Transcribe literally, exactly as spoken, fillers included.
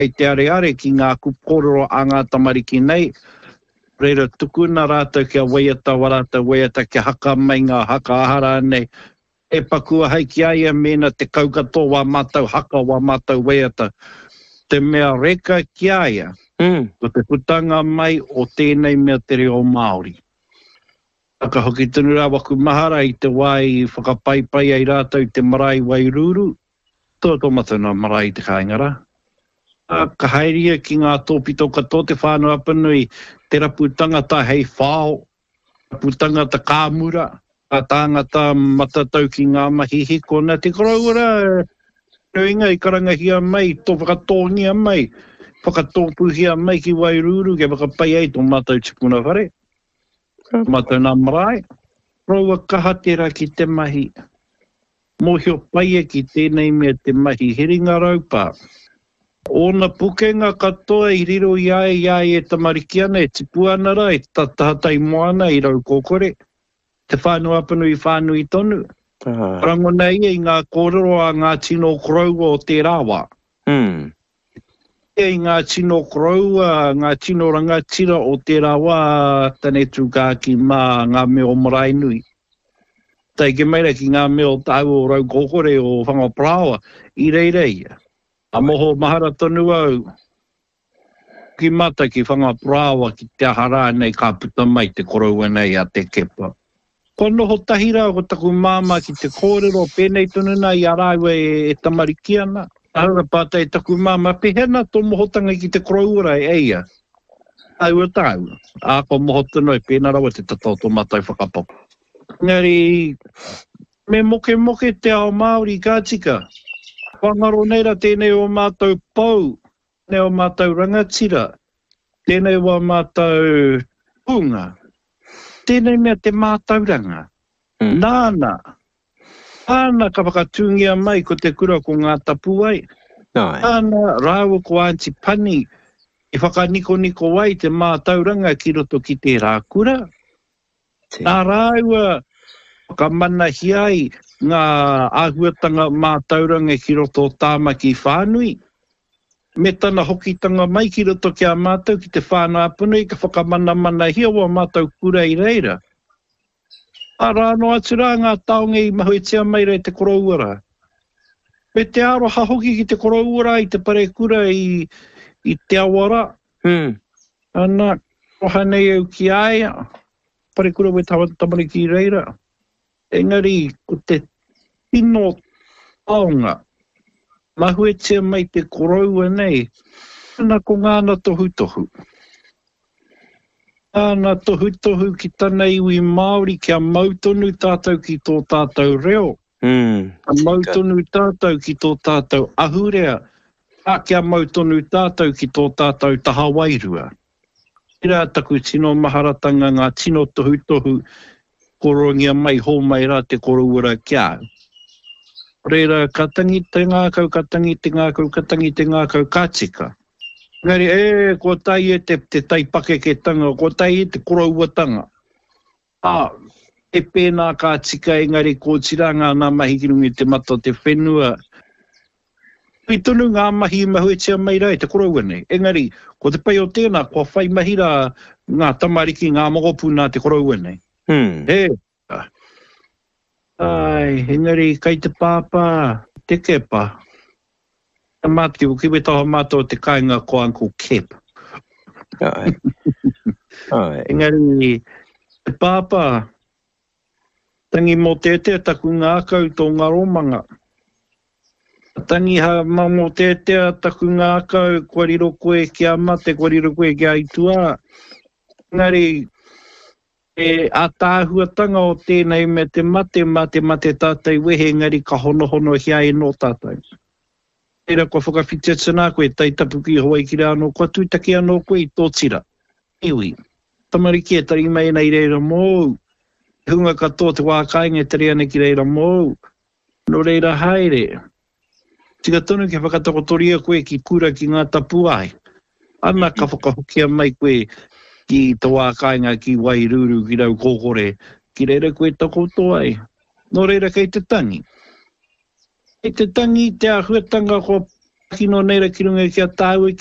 e te are are ki ngā kupororo a ngā tamariki nei, reira tukuna rātou kia waiata warata, waiata kia haka mai ngā haka ahara nei, e pakua hei ki aia mena te kaukato wa mātou haka wa mātou waiata, te mea reka ki aia, Mm. ko te putanga mai o tēnei mea te reo Māori. Aka hoki tunu rā waku mahara i te wai whakapaipai ai rātou te marae Wairuru, tō tō matuna marae i te kāingara. Ka hairia ki ngā tōpito katoa te whānau apanui, te raputanga ta hei whao, raputanga ta kāmura, ka tāngata matatau ki ngā mahihi, kona te koraura, nuinga i karangahia mai, tō whakatōngia mai, whakatōpuhia mai ki Wairuru, ke whakapai ai tō mātou tipuna whare. Mātou nā marae, raua kaha tērā ki te mahi. Mōhio paia ki tēnei mea te mahi, heringa raupā. Ona pukenga katoa i riro i ai i ai e tamariki ana, e tipu ana ra, e tatahatai moana i rau kōkore. Te whānau apanu i whānau i tonu. Ah. Rango nei i ngā kōrero a ngā tino kroua o te rāwa. Mm. E ngā tino kroua, ngā tino rangatira o te rāwa, tane tūkāki mā ngā meo marae nui. Tai ke meira ki ngā meo tau o rau kōkore o whangaprawa, i reirei. A moho mahara tonu au, ki mata ki whangaprawa ki te ahara nei ka puta mai te korua nei a te kepa. Ko noho tahira ko taku māma ki te kōrero pēnei tonu nei a rāua e, e tamariki ana. Ahura pātai taku māma, pehena tō mohotanga ki te korua e eia. Au a tau, a ko mohotano e pēna rawa te tatau tō mātai whakapoko. Ngari, me moke moke te ao Māori kātika. Whangaro neira tēnei o mātou pau, tēnei o mātou rangatira, tēnei o mātou punga, tēnei mea te mātauranga. Mm. Nāna, āna ka whakatūngia mai ko te kura ko ngā tapu ai. Ai. Āna rāua ko Aunty Pani, i whakaniko niko ai te mātauranga ki roto ki te rākura. Te. Nā rāua whakamanahi ai ngā āhuatanga mātauranga ki roto tāmaki whānui. Me tana hokitanga mai ki roto ki a mātou ki te whānau apanui ka whakamana mana hia wa mātou kura i reira. A rāno atura ngā taonga i mahuetia mai rei te korauara. Me te aroha hoki ki te korauara i te pare kura i, i te awara. Mm. Ana, roha nei au ki aia, pare kura we tamariki i reira. Engari, ko te tino taonga, mahuetia mai te koroua nei, ana ko ngāna tohu tohu. Ngāna tohu tohu ki tana iwi Māori kia mautonu tātou ki tō tātou reo. Mm. A mautonu tātou ki tō tātou ahurea. A kia mautonu tātou ki tō tātou taha wairua. Ira taku tino maharatanga ngā tino tohu tohu korongia mai hō mai rā te koroura kia. Reira, ka tangi te ngākau, ka tangi te ngākau, ka tangi te ngākau kātika. Ngari, e, ko tai e te, te taipake ke tanga, ko tai e te korauatanga. A, e pēnā kātika, engari, ko tiranga ngā mahi kirungi te mata te whenua. I tonu ngā mahi mahuetia mai rai, te koraua nei. Engari, ko te pai o tēnā, ko whai mahira ngā tamariki, ngā mogopu nā te koraua nei. Mm. He, ai, engari, kai te pāpā, te kepa. Ka mātiki, o kiwe taha mātou te kāinga ko Uncle Kep. Ai. Ai. Engari, te pāpā, tangi mō tētea taku ngākau tō ngā romanga. Tangi ha mamo tētea taku ngākau, kua riro koe ki a mate, kua riro koe ki a itua. Engari, e a tāhuatanga o tēnei me te mate, mate, mate tātai wehe, ngari ka hono hono hia e no tātai. Eira kua whakawhitia tana koe, tai tapuki hoa i kira anō, kua tūtaki anō koe i tō tira. Iwi, tamariki e tari mai nei reira mōu. Hunga katoa te wākainga e tari ana ki reira mōu. No reira haere. Tika tonu ke whakatakotoria koe ki kura ki ngā tapu ai. Ana ka whakahokia mai koe ki te wākainga ki Wairuru ki rau kōkore. Ki reira koe takoto ai. No reira kei te tangi. Kei te tangi te ahuatanga ko kino nei ra ki runga ki a tāu